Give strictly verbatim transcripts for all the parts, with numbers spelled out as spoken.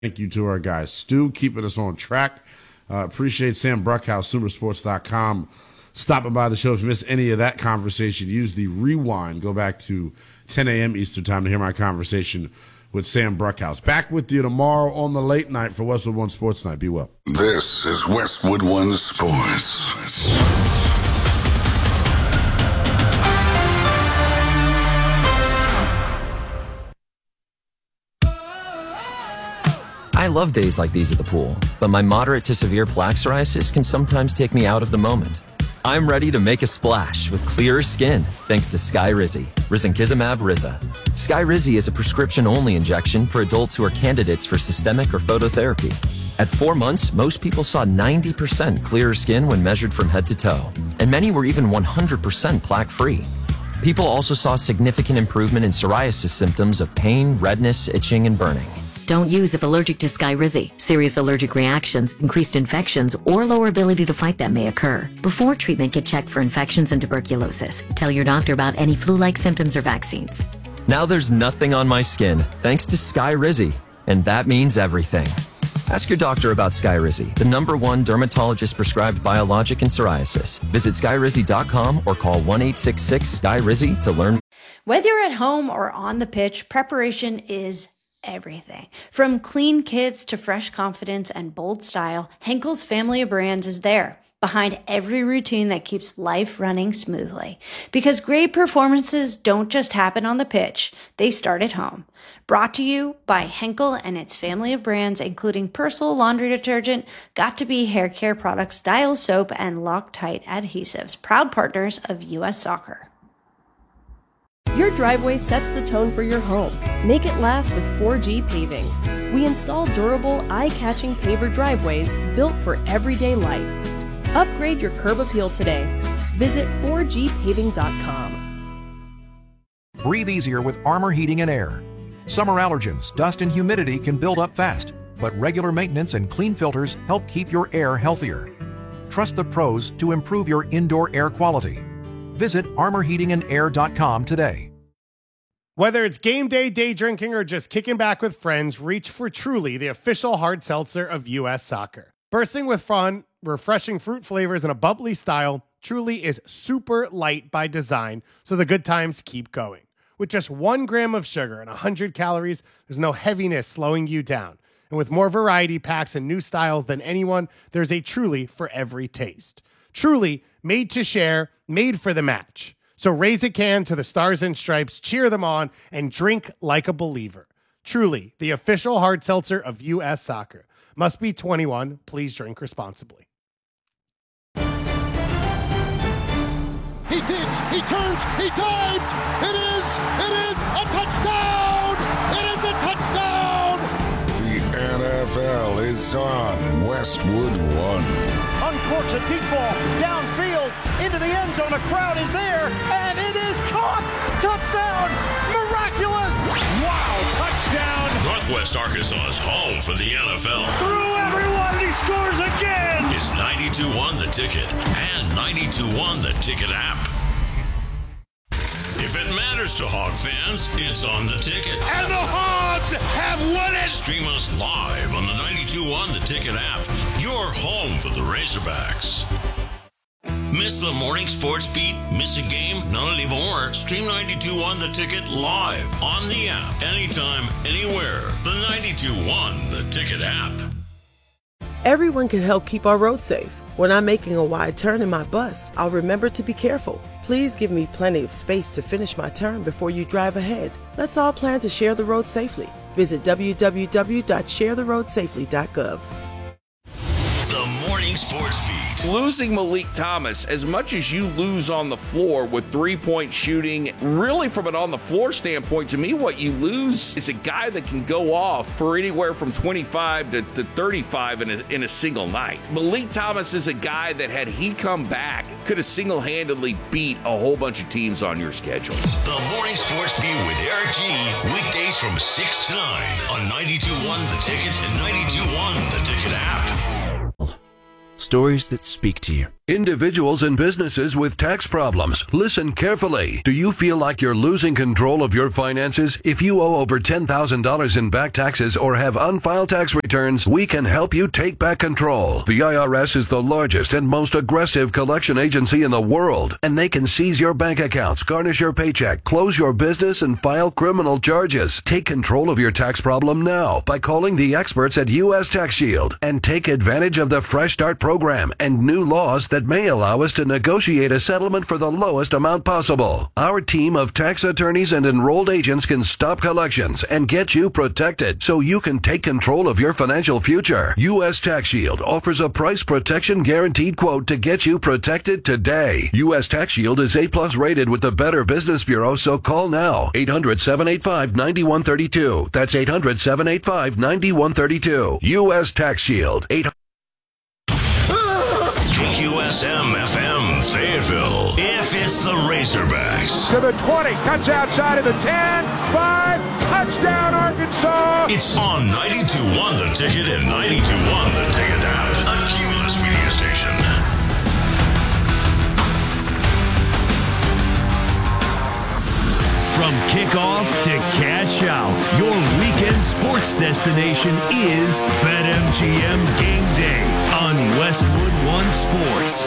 Thank you to our guy Stu, keeping us on track. Uh, appreciate Sam Bruckhouse, Supersports dot com, stopping by the show. If you missed any of that conversation, use the rewind. Go back to ten a.m. Eastern time to hear my conversation with Sam Bruckhouse. Back with you tomorrow on the late night for Westwood One Sports Night. Be well. This is Westwood One Sports. I love days like these at the pool, but my moderate to severe plaque psoriasis can sometimes take me out of the moment. I'm ready to make a splash with clearer skin thanks to Skyrizi, risankizumab Riza. Skyrizi is a prescription-only injection for adults who are candidates for systemic or phototherapy. At four months, most people saw ninety percent clearer skin when measured from head to toe, and many were even one hundred percent plaque-free. People also saw significant improvement in psoriasis symptoms of pain, redness, itching, and burning. Don't use if allergic to Skyrizi. Serious allergic reactions, increased infections, or lower ability to fight them may occur. Before treatment, get checked for infections and tuberculosis. Tell your doctor about any flu-like symptoms or vaccines. Now there's nothing on my skin thanks to Skyrizi, and that means everything. Ask your doctor about Skyrizi, the number one dermatologist-prescribed biologic in psoriasis. Visit Skyrizi dot com or call one eight six six Sky Rizi to learn. Whether you're at home or on the pitch, preparation is everything. From clean kits to fresh confidence and bold style, Henkel's family of brands is there, behind every routine that keeps life running smoothly. Because great performances don't just happen on the pitch, they start at home. Brought to you by Henkel and its family of brands, including Persil laundry detergent, Got2b hair care products, Dial soap, and Loctite adhesives, proud partners of U S Soccer. Your driveway sets the tone for your home. Make it last with four G Paving. We install durable, eye-catching paver driveways built for everyday life. Upgrade your curb appeal today. Visit four G paving dot com. Breathe easier with Armor Heating and Air. Summer allergens, dust, and humidity can build up fast, but regular maintenance and clean filters help keep your air healthier. Trust the pros to improve your indoor air quality. Visit armor heating and air dot com today. Whether it's game day, day drinking, or just kicking back with friends, reach for Truly, the official hard seltzer of U S Soccer. Bursting with fun, refreshing fruit flavors, and a bubbly style, Truly is super light by design, so the good times keep going. With just one gram of sugar and one hundred calories, there's no heaviness slowing you down. And with more variety packs and new styles than anyone, there's a Truly for every taste. Truly, made to share, made for the match. So raise a can to the Stars and Stripes, cheer them on, and drink like a believer. Truly, the official hard seltzer of U S Soccer. Must be twenty-one. Please drink responsibly. He digs, he turns, he dives. It is, it is a touchdown. It is a touchdown. The N F L is on Westwood One. Uncorks a deep ball downfield into the end zone. A crowd is there, and it is caught. Touchdown! Miraculous! Wow! Touchdown! Northwest Arkansas's home for the N F L. Through everyone, he scores again. Is ninety-two one The Ticket and ninety-two one The Ticket app. If it matters to Hog fans, it's on The Ticket. And the Hogs have won it! Stream us live on the ninety-two one The Ticket app. Your home for the Razorbacks. Miss the morning sports beat? Miss a game? Not anymore. Stream ninety-two one The Ticket live on the app. Anytime, anywhere. The ninety-two one The Ticket app. Everyone can help keep our roads safe. When I'm making a wide turn in my bus, I'll remember to be careful. Please give me plenty of space to finish my turn before you drive ahead. Let's all plan to share the road safely. Visit w w w dot share the road safely dot gov. The morning sports beat. Losing Malik Thomas, as much as you lose on the floor with three-point shooting, really from an on-the-floor standpoint, to me, what you lose is a guy that can go off for anywhere from twenty-five to, to thirty-five in a, in a single night. Malik Thomas is a guy that, had he come back, could have single-handedly beat a whole bunch of teams on your schedule. The morning sports beat with Eric G. Weekdays from six to nine on ninety-two one The Ticket and ninety-two one The Ticket app. Stories that speak to you. Individuals and businesses with tax problems, listen carefully. Do you feel like you're losing control of your finances? If you owe over ten thousand dollars in back taxes or have unfiled tax returns, we can help you take back control. The I R S is the largest and most aggressive collection agency in the world, and they can seize your bank accounts, garnish your paycheck, close your business, and file criminal charges. Take control of your tax problem now by calling the experts at U S Tax Shield and take advantage of the Fresh Start program and new laws that may allow us to negotiate a settlement for the lowest amount possible. Our team of tax attorneys and enrolled agents can stop collections and get you protected so you can take control of your financial future. U S Tax Shield offers a price protection guaranteed quote to get you protected today. U S Tax Shield is A plus rated with the Better Business Bureau, so call now. eight hundred, seven eight five, nine one three two. That's eight hundred, seven eight five, nine one three two. U S Tax Shield. eight hundred K Q S M F M Fayetteville. If it's the Razorbacks. To the twenty, cuts outside of the ten, five, touchdown Arkansas. It's on ninety-two one The Ticket and ninety-two one The Ticket app. A Cumulus media station. From kickoff to cash out, your weekend sports destination is BetMGM Game Day on Westwood One Sports.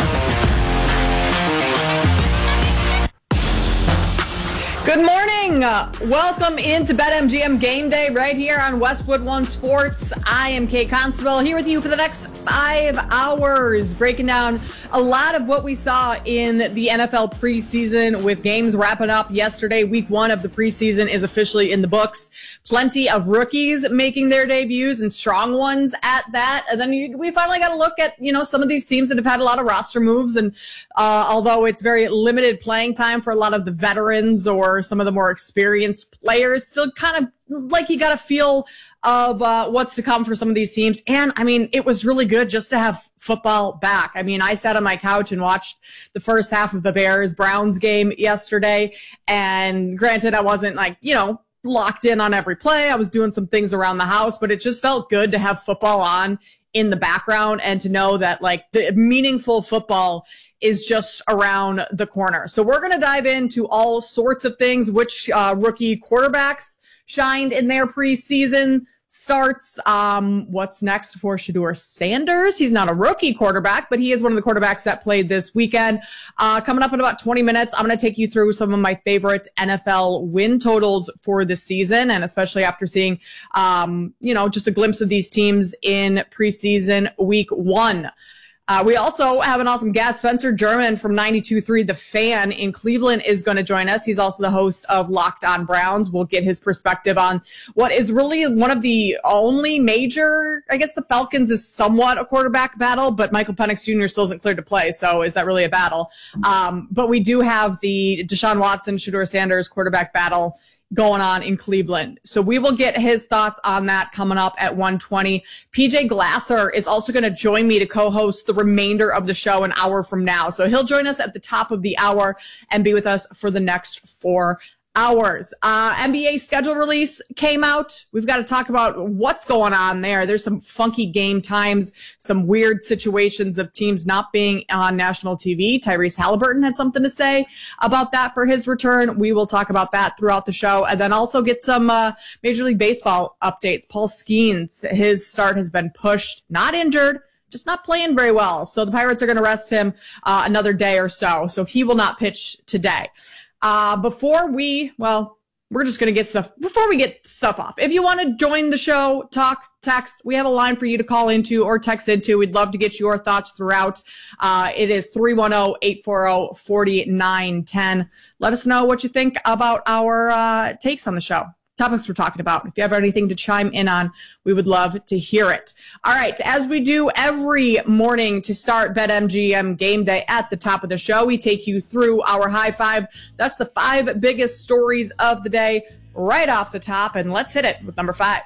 Good morning. Uh, welcome into BetMGM Game Day right here on Westwood One Sports. I am Kate Constable here with you for the next five hours, breaking down a lot of what we saw in the N F L preseason with games wrapping up yesterday. Week one of the preseason is officially in the books. Plenty of rookies making their debuts and strong ones at that. And then you, we finally got to look at, you know, some of these teams that have had a lot of roster moves. And uh, although it's very limited playing time for a lot of the veterans or some of the more experienced players, still kind of like you got a feel of uh, what's to come for some of these teams. And I mean, it was really good just to have football back. I mean, I sat on my couch and watched the first half of the Bears Browns game yesterday. And granted, I wasn't like, you know, locked in on every play. I was doing some things around the house, but it just felt good to have football on in the background and to know that like the meaningful football is just around the corner. So we're going to dive into all sorts of things, which uh, rookie quarterbacks shined in their preseason starts. Um, what's next for Shedeur Sanders? He's not a rookie quarterback, but he is one of the quarterbacks that played this weekend. Uh, coming up in about twenty minutes, I'm going to take you through some of my favorite N F L win totals for the season, and especially after seeing, um, you know, just a glimpse of these teams in preseason week one. Uh, we also have an awesome guest. Spencer German from ninety-two point three The Fan in Cleveland is going to join us. He's also the host of Locked On Browns. We'll get his perspective on what is really one of the only major, I guess the Falcons is somewhat a quarterback battle, but Michael Penix Junior still isn't cleared to play. So is that really a battle? Um, but we do have the Deshaun Watson, Shedeur Sanders quarterback battle going on in Cleveland. So we will get his thoughts on that coming up at one twenty. P J Glasser is also going to join me to co-host the remainder of the show an hour from now. So he'll join us at the top of the hour and be with us for the next four hours. Uh, N B A schedule release came out. We've got to talk about what's going on there. There's some funky game times, some weird situations of teams not being on national T V. Tyrese Halliburton had something to say about that for his return. We will talk about that throughout the show, and then also get some uh, Major League Baseball updates. Paul Skeens, his start has been pushed, not injured, just not playing very well. So the Pirates are going to rest him uh, another day or so. So he will not pitch today. Uh, before we, well, we're just going to get stuff, before we get stuff off. If you want to join the show, talk, text, we have a line for you to call into or text into. We'd love to get your thoughts throughout. Uh, it is three one zero, eight four zero, four nine one zero. Let us know what you think about our uh, takes on the show. Topics we're talking about. If you have anything to chime in on, we would love to hear it. All right, as we do every morning to start BetMGM Game Day at the top of the show, we take you through our high five. That's the five biggest stories of the day right off the top, and let's hit it with number five.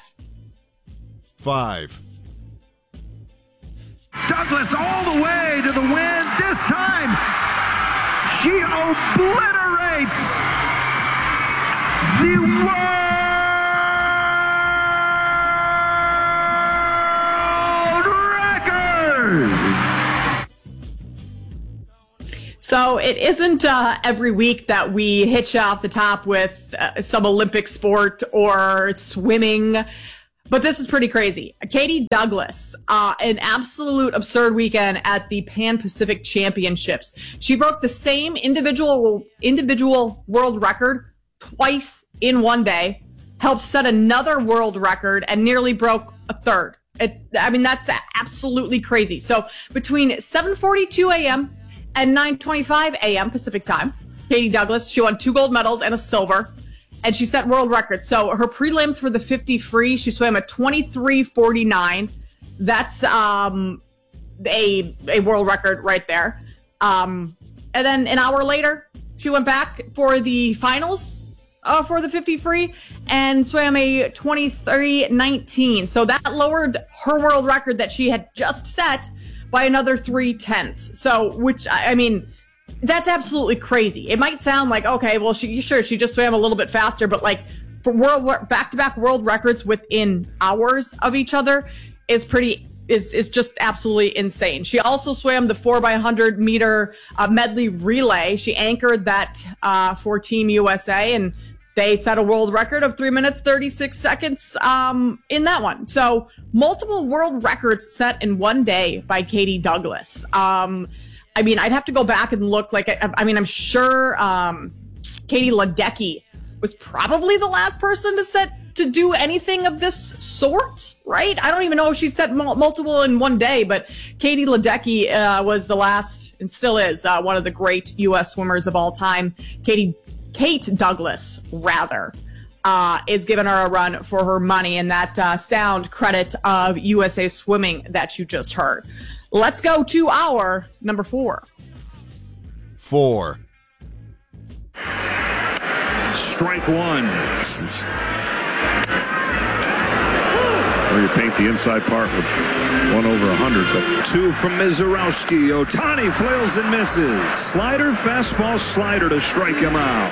Five. Douglas all the way to the win. This time, she obliterates the world. So it isn't uh, every week that we hit you off the top with uh, some Olympic sport or swimming, but this is pretty crazy. Katie Douglas, uh, an absolute absurd weekend at the Pan Pacific Championships. She broke the same individual individual world record twice in one day, helped set another world record, and nearly broke a third. It, I mean, that's absolutely crazy. So between seven forty-two a.m. and nine twenty-five a.m. Pacific time, Katie Douglas, she won two gold medals and a silver, and she set world records. So her prelims for the fifty free, she swam at twenty-three forty-nine. That's um, a, a world record right there. Um, and then an hour later, she went back for the finals Uh, for the fifty free and swam a twenty-three nineteen. So that lowered her world record that she had just set by another three tenths. So, which, I mean, that's absolutely crazy. It might sound like, okay, well, she sure, she just swam a little bit faster, but like for world back-to-back world records within hours of each other is pretty is is just absolutely insane. She also swam the four by one hundred meter uh, medley relay. She anchored that uh, for Team U S A, and they set a world record of three minutes, thirty-six seconds um, in that one. So multiple world records set in one day by Katie Douglas. Um, I mean, I'd have to go back and look. Like, I, I mean, I'm sure um, Katie Ledecky was probably the last person to set to do anything of this sort, right? I don't even know if she set mul- multiple in one day, but Katie Ledecky uh, was the last, and still is, uh, one of the great U S swimmers of all time. Katie Kate Douglas, rather, uh, is giving her a run for her money, and that uh, sound credit of U S A Swimming that you just heard. Let's go to our number four. Four. Strike one. Or you paint the inside part with one over one hundred. But two from Mizorowski. Ohtani flails and misses. Slider, fastball, slider to strike him out.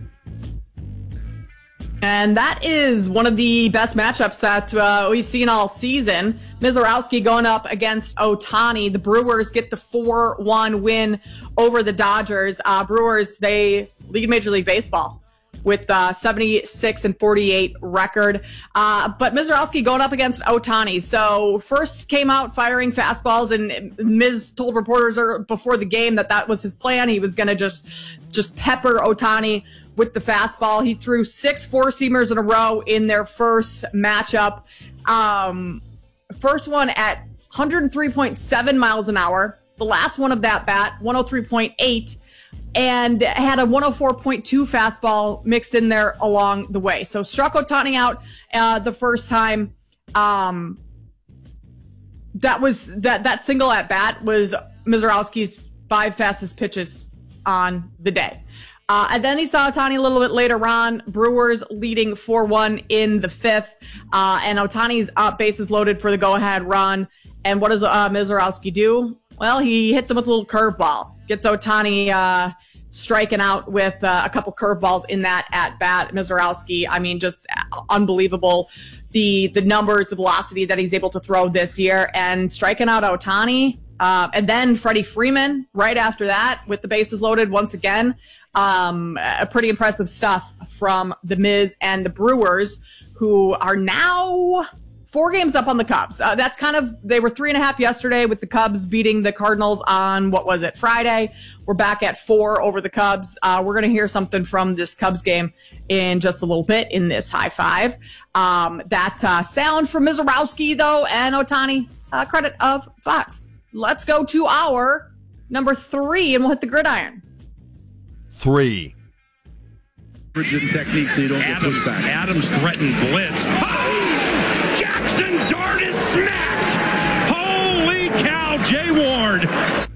And that is one of the best matchups that uh, we've seen all season. Mizorowski going up against Ohtani. The Brewers get the four one win over the Dodgers. Uh, Brewers, they lead Major League Baseball with uh, seventy-six and forty-eight record. Uh, but Mizorowski going up against Ohtani. So first came out firing fastballs, and Miz told reporters before the game that that was his plan. He was going to just, just pepper Ohtani with the fastball. He threw six four-seamers in a row in their first matchup. Um, first one at one hundred three point seven miles an hour. The last one of that bat, one oh three point eight. And had a one oh four point two fastball mixed in there along the way. So struck Ohtani out uh, the first time. Um, that was that that single at bat was Mizorowski's five fastest pitches on the day. Uh, and then he saw Ohtani a little bit later on. Brewers leading four one in the fifth. Uh, and Ohtani's up, bases loaded for the go-ahead run. And what does uh, Mizorowski do? Well, he hits him with a little curveball. Gets Ohtani uh, striking out with uh, a couple curveballs in that at-bat. Mizorowski, I mean, just unbelievable. The the numbers, the velocity that he's able to throw this year. And striking out Ohtani. Uh, and then Freddie Freeman right after that with the bases loaded once again. Um, uh, pretty impressive stuff from the Miz and the Brewers, who are now four games up on the Cubs. Uh, that's kind of, they were three and a half yesterday with the Cubs beating the Cardinals on, what was it, Friday. We're back at four over the Cubs. Uh, we're going to hear something from this Cubs game in just a little bit in this high five. Um, that uh, sound from Mizorowski, though, and Ohtani, uh, credit of Fox. Let's go to our number three, and we'll hit the gridiron. Three. Technique so you don't Adams, get back. Adams threatened blitz. Oh! Jackson Dart is smacked. Holy cow, Jay Ward.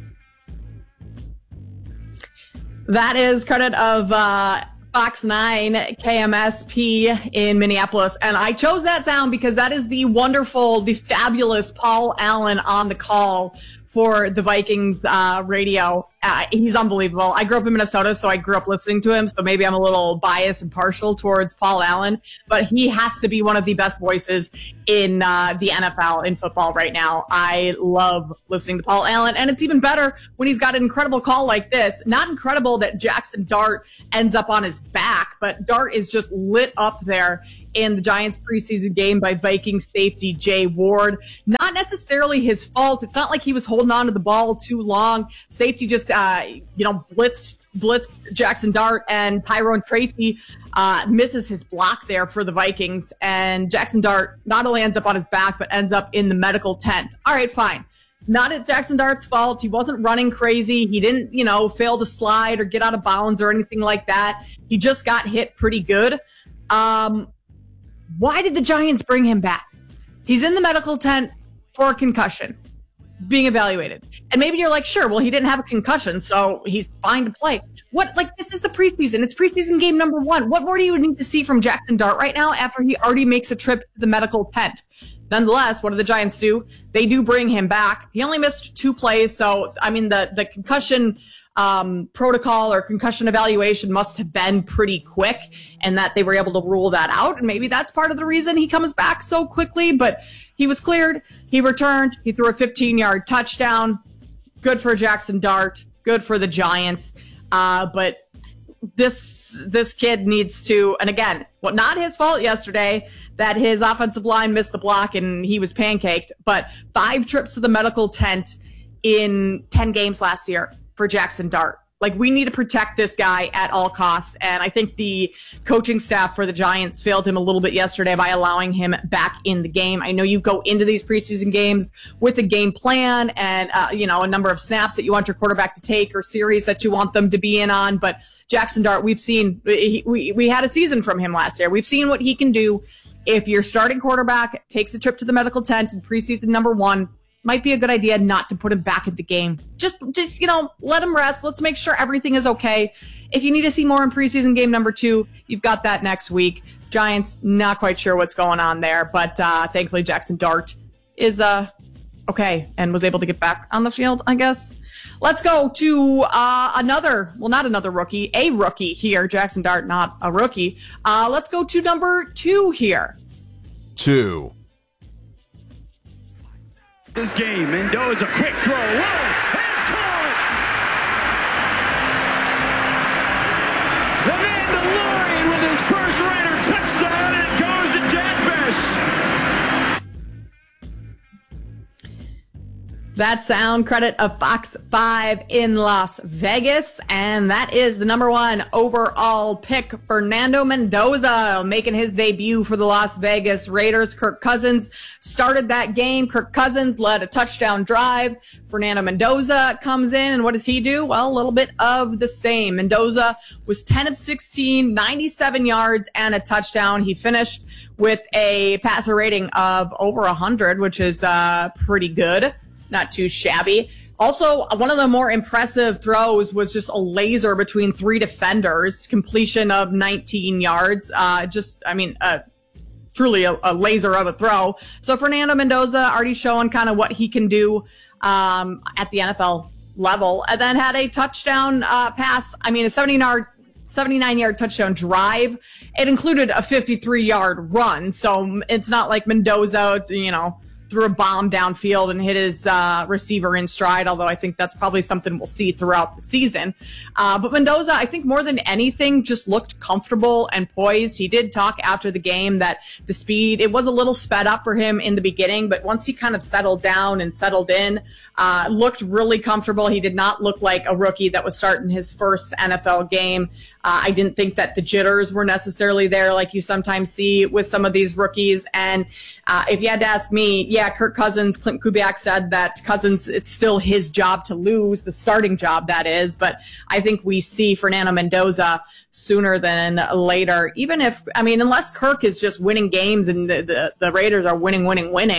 That is credit of uh, Fox nine K M S P in Minneapolis. And I chose that sound because that is the wonderful, the fabulous Paul Allen on the call for the Vikings uh, radio. Uh, he's unbelievable. I grew up in Minnesota, so I grew up listening to him, so maybe I'm a little biased and partial towards Paul Allen, but he has to be one of the best voices in uh, the N F L, in football right now. I love listening to Paul Allen, and it's even better when he's got an incredible call like this. Not incredible that Jackson Dart ends up on his back, but Dart is just lit up there in the Giants preseason game by Vikings safety Jay Ward. Not necessarily his fault. It's not like he was holding on to the ball too long. Safety just, uh, you know, blitzed, blitzed Jackson Dart, and Tyrone Tracy uh, misses his block there for the Vikings. And Jackson Dart not only ends up on his back, but ends up in the medical tent. All right, fine. Not at Jackson Dart's fault. He wasn't running crazy. He didn't, you know, fail to slide or get out of bounds or anything like that. He just got hit pretty good. Um, Why did the Giants bring him back? He's in the medical tent for a concussion, being evaluated. And maybe you're like, sure, well, he didn't have a concussion, so he's fine to play. What, like, this is the preseason. It's preseason game number one. What more do you need to see from Jackson Dart right now after he already makes a trip to the medical tent? Nonetheless, what do the Giants do? They do bring him back. He only missed two plays, so, I mean, the, the concussion Um, protocol or concussion evaluation must have been pretty quick, and that they were able to rule that out. And maybe that's part of the reason he comes back so quickly, but he was cleared. He returned. He threw a fifteen-yard touchdown. Good for Jackson Dart. Good for the Giants. Uh, but this, this kid needs to, and again, what, not his fault yesterday that his offensive line missed the block and he was pancaked, but five trips to the medical tent in ten games last year for Jackson Dart. Like, we need to protect this guy at all costs. And I think the coaching staff for the Giants failed him a little bit yesterday by allowing him back in the game. I know you go into these preseason games with a game plan and, uh, you know, a number of snaps that you want your quarterback to take or series that you want them to be in on. But Jackson Dart, we've seen, he, we, we had a season from him last year. We've seen what he can do. If your starting quarterback takes a trip to the medical tent in preseason number one, might be a good idea not to put him back in the game. Just, just, you know, let him rest. Let's make sure everything is okay. If you need to see more in preseason game number two, you've got that next week. Giants, not quite sure what's going on there, but uh, thankfully Jackson Dart is uh, okay and was able to get back on the field, I guess. Let's go to uh, another, well, not another rookie, a rookie here. Jackson Dart, not a rookie. Uh, let's go to number two here. Two. This game, Mendoza, quick throw, whoa, and it's caught! The Mandalorian with his first Raider touchdown, and it goes to Dak Best. That sound credit of Fox five in Las Vegas, and that is the number one overall pick, Fernando Mendoza, making his debut for the Las Vegas Raiders. Kirk Cousins started that game. Kirk Cousins led a touchdown drive. Fernando Mendoza comes in, and what does he do? Well, a little bit of the same. Mendoza was ten of sixteen, ninety-seven yards, and a touchdown. He finished with a passer rating of over one hundred, which is uh, pretty good. Not too shabby. Also, one of the more impressive throws was just a laser between three defenders, completion of nineteen yards. Uh, just, I mean, uh, truly a, a laser of a throw. So Fernando Mendoza already showing kind of what he can do um, at the N F L level, and then had a touchdown uh, pass. I mean, a seventy-nine yard touchdown drive. It included a fifty-three yard run. So it's not like Mendoza, you know, threw a bomb downfield and hit his uh, receiver in stride, although I think that's probably something we'll see throughout the season. Uh, but Mendoza, I think more than anything, just looked comfortable and poised. He did talk after the game that the speed, it was a little sped up for him in the beginning, but once he kind of settled down and settled in, uh, looked really comfortable. He did not look like a rookie that was starting his first N F L game. Uh, I didn't think that the jitters were necessarily there like you sometimes see with some of these rookies. And uh, if you had to ask me, yeah, Kirk Cousins, Clint Kubiak said that Cousins, it's still his job to lose, the starting job that is. But I think we see Fernando Mendoza sooner than later, even if, I mean, unless Kirk is just winning games and the, the, the Raiders are winning, winning, winning,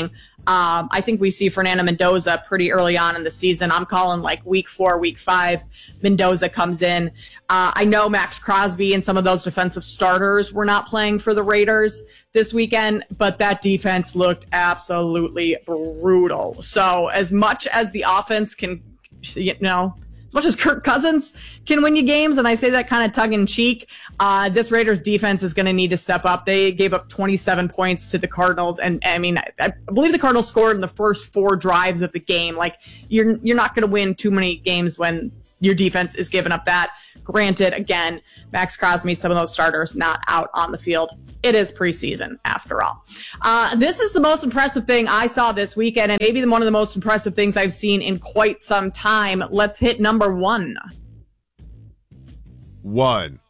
Um, I think we see Fernando Mendoza pretty early on in the season. I'm calling like week four, week five, Mendoza comes in. Uh, I know Max Crosby and some of those defensive starters were not playing for the Raiders this weekend, but that defense looked absolutely brutal. So as much as the offense can, you know, as much as Kirk Cousins can win you games, and I say that kind of tongue in cheek, uh, this Raiders defense is going to need to step up. They gave up twenty-seven points to the Cardinals, and I mean, I, I believe the Cardinals scored in the first four drives of the game. Like, you're you're not going to win too many games when your defense is giving up that. Granted, again, Max Crosby, some of those starters not out on the field. It is preseason, after all. Uh, this is the most impressive thing I saw this weekend, and maybe one of the most impressive things I've seen in quite some time. Let's hit number one. One.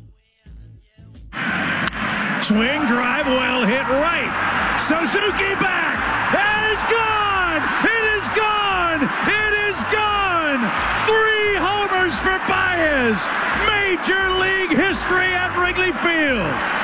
Swing drive, well hit right. Suzuki back. That is gone. It is gone. It is gone. Three homers for Baez. Major League history at Wrigley Field.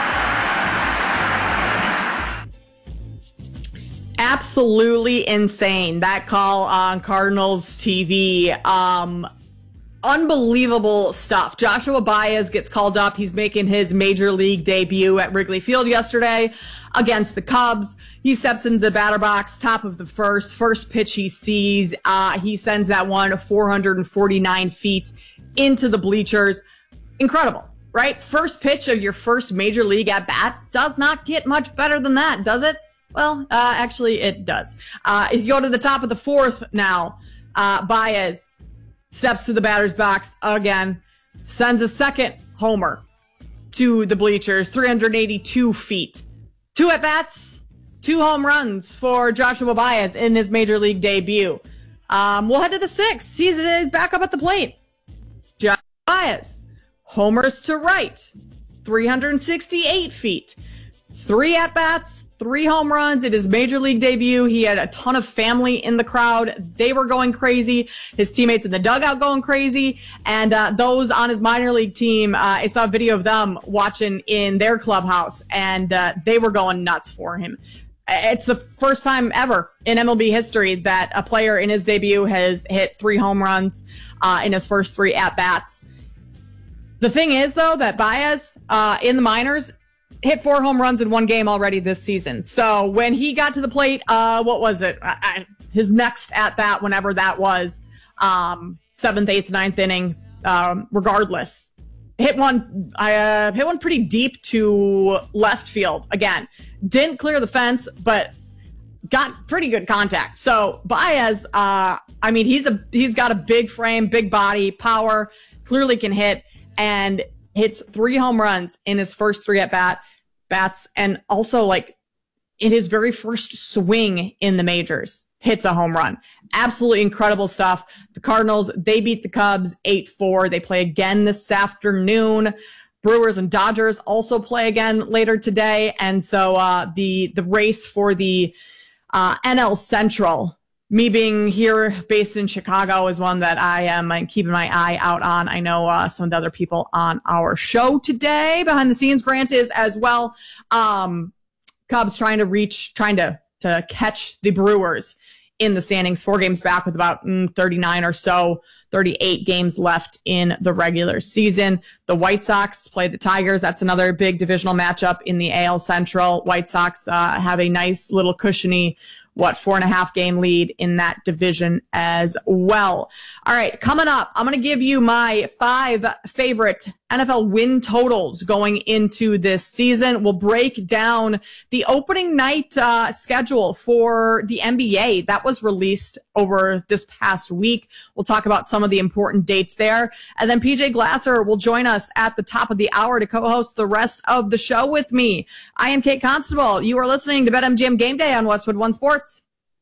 Absolutely insane. That call on Cardinals T V. Um, unbelievable stuff. Joshua Baez gets called up. He's making his major league debut at Wrigley Field yesterday against the Cubs. He steps into the batter box, top of the first. First pitch he sees, uh, he sends that one four hundred forty-nine feet into the bleachers. Incredible, right? First pitch of your first major league at bat does not get much better than that, does it? Well, uh, actually, it does. Uh, if you go to the top of the fourth now, uh, Baez steps to the batter's box again, sends a second homer to the bleachers, three hundred eighty-two feet. Two at-bats, two home runs for Joshua Baez in his major league debut. Um, we'll head to the sixth. He's back up at the plate. Joshua Baez, homers to right, three hundred sixty-eight feet. Three at-bats, three home runs. It is major league debut. He had a ton of family in the crowd. They were going crazy. His teammates in the dugout going crazy. And uh, those on his minor league team, uh, I saw a video of them watching in their clubhouse, and uh, they were going nuts for him. It's the first time ever in M L B history that a player in his debut has hit three home runs uh, in his first three at-bats. The thing is, though, that Baez uh, in the minors hit four home runs in one game already this season. So when he got to the plate, uh, what was it? I, I, his next at bat, whenever that was, um, seventh, eighth, ninth inning, um, regardless, hit one, uh, hit one pretty deep to left field. Again, didn't clear the fence, but got pretty good contact. So Baez, uh, I mean, he's a he's got a big frame, big body, power, clearly can hit, and hits three home runs in his first three at bat bats, and also like in his very first swing in the majors, hits a home run. Absolutely incredible stuff. The Cardinals, they beat the Cubs eight four. They play again this afternoon. Brewers and Dodgers also play again later today. And so uh, the the race for the uh, N L Central, me being here based in Chicago, is one that I am uh, keeping my eye out on. I know uh, some of the other people on our show today, behind the scenes, Grant is as well. Um, Cubs trying to reach, trying to, to catch the Brewers in the standings, four games back with about mm, thirty-nine or so, thirty-eight games left in the regular season. The White Sox play the Tigers. That's another big divisional matchup in the A L Central. White Sox uh, have a nice little cushiony, what, four and a half game lead in that division as well. All right, coming up, I'm going to give you my five favorite N F L win totals going into this season. We'll break down the opening night uh, schedule for the N B A that was released over this past week. We'll talk about some of the important dates there. And then P J Glasser will join us at the top of the hour to co-host the rest of the show with me. I am Kate Constable. You are listening to BetMGM Game Day on Westwood One Sports.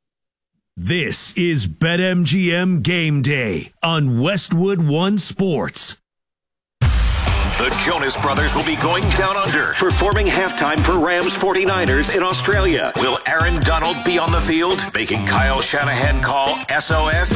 This is BetMGM Game Day on Westwood One Sports. The Jonas Brothers will be going down under, performing halftime for Rams forty-niners in Australia. Will Aaron Donald be on the field, making Kyle Shanahan call S O S?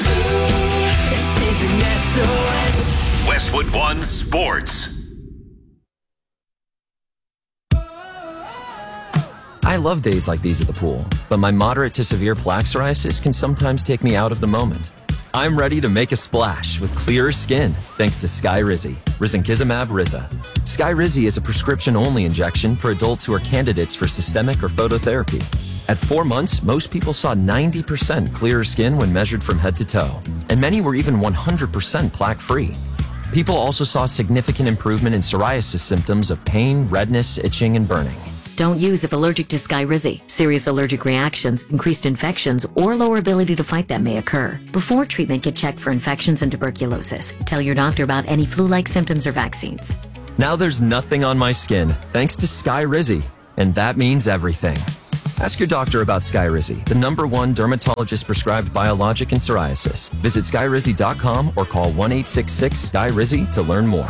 This is an S O S. Westwood One Sports. I love days like these at the pool, but my moderate to severe plaque psoriasis can sometimes take me out of the moment. I'm ready to make a splash with clearer skin thanks to Skyrizi, risankizumab Riza. Skyrizi is a prescription-only injection for adults who are candidates for systemic or phototherapy. At four months, most people saw ninety percent clearer skin when measured from head to toe, and many were even one hundred percent plaque-free. People also saw significant improvement in psoriasis symptoms of pain, redness, itching, and burning. Don't use if allergic to Skyrizi. Serious allergic reactions, increased infections, or lower ability to fight them may occur. Before treatment, get checked for infections and tuberculosis. Tell your doctor about any flu-like symptoms or vaccines. Now there's nothing on my skin thanks to Skyrizi, and that means everything. Ask your doctor about Skyrizi, the number one dermatologist-prescribed biologic in psoriasis. Visit skyrizi dot com or call one eight six six Sky Rizi to learn more.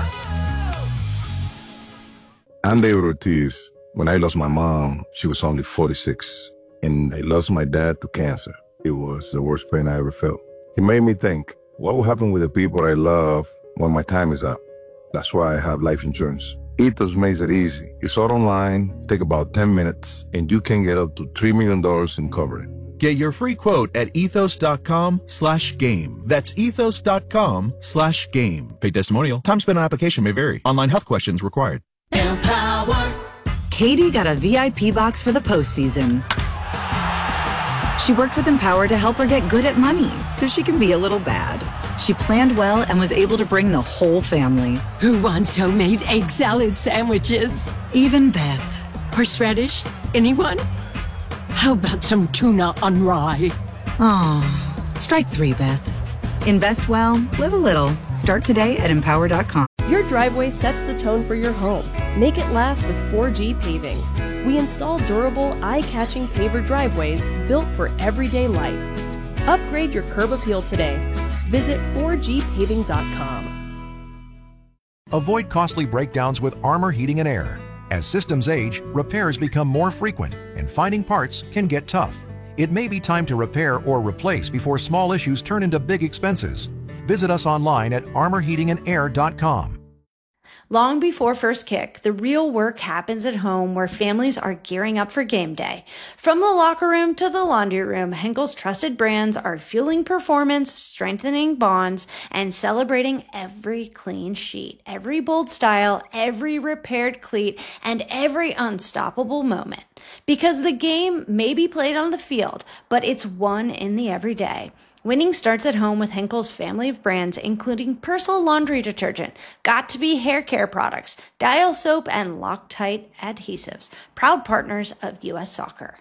I'm David Ortiz. When I lost my mom, she was only forty-six, and I lost my dad to cancer. It was the worst pain I ever felt. It made me think, what will happen with the people I love when my time is up? That's why I have life insurance. Ethos makes it easy. It's all online, take about ten minutes, and you can get up to three million dollars in coverage. Get your free quote at ethos.com slash game. That's ethos.com slash game. Paid testimonial. Time spent on application may vary. Online health questions required. Empower. Katie got a V I P box for the postseason. She worked with Empower to help her get good at money so she can be a little bad. She planned well and was able to bring the whole family. Who wants homemade egg salad sandwiches? Even Beth. Horseradish? Anyone? How about some tuna on rye? Aw, strike three, Beth. Invest well, live a little. Start today at empower dot com. Your driveway sets the tone for your home. Make it last with four G paving. We install durable, eye-catching paver driveways built for everyday life. Upgrade your curb appeal today. Visit four G paving dot com. Avoid costly breakdowns with Armor Heating and Air. As systems age, repairs become more frequent, and finding parts can get tough. It may be time to repair or replace before small issues turn into big expenses. Visit us online at armor heating and air dot com. Long before first kick, the real work happens at home where families are gearing up for game day. From the locker room to the laundry room, Henkel's trusted brands are fueling performance, strengthening bonds, and celebrating every clean sheet, every bold style, every repaired cleat, and every unstoppable moment. Because the game may be played on the field, but it's won in the everyday. Winning starts at home with Henkel's family of brands, including Persil laundry detergent, Got2b hair care products, Dial soap, and Loctite adhesives, proud partners of U S Soccer.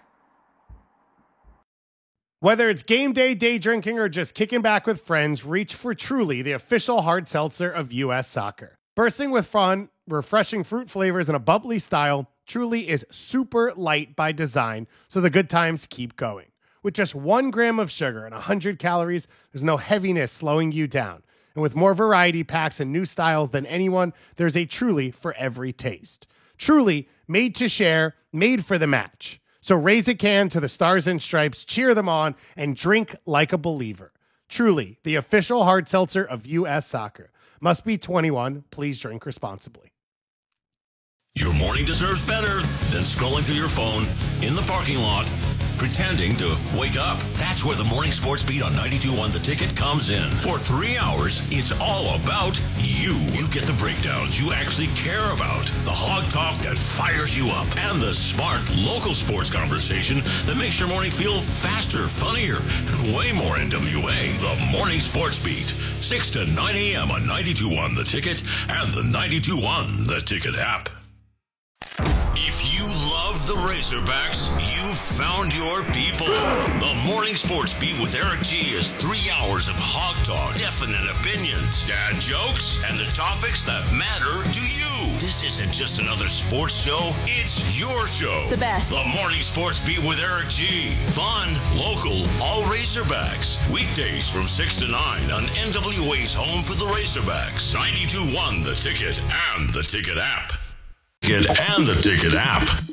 Whether it's game day, day drinking, or just kicking back with friends, reach for Truly, the official hard seltzer of U S Soccer. Bursting with fun, refreshing fruit flavors, and a bubbly style, Truly is super light by design, so the good times keep going. With just one gram of sugar and one hundred calories, there's no heaviness slowing you down. And with more variety packs and new styles than anyone, there's a Truly for every taste. Truly, made to share, made for the match. So raise a can to the Stars and Stripes, cheer them on, and drink like a believer. Truly, the official hard seltzer of U S Soccer. Must be twenty-one. Please drink responsibly. Your morning deserves better than scrolling through your phone in the parking lot, pretending to wake up. That's where the Morning Sports Beat on ninety-two point one The Ticket comes in. For three hours, it's all about you. You get the breakdowns you actually care about, the hog talk that fires you up, and the smart local sports conversation that makes your morning feel faster, funnier, and way more N W A. The Morning Sports Beat, six to nine a.m. on ninety-two point one The Ticket and the ninety-two point one The Ticket app. If you love the Razorbacks, you've found your people. The Morning Sports Beat with Eric G is three hours of hog talk, definite opinions, dad jokes, and the topics that matter to you. This isn't just another sports show, it's your show. The best. The Morning Sports Beat with Eric G. Fun, local, all Razorbacks. Weekdays from six to nine on N W A's home for the Razorbacks. ninety-two point one The Ticket and the Ticket app. And the Ticket app.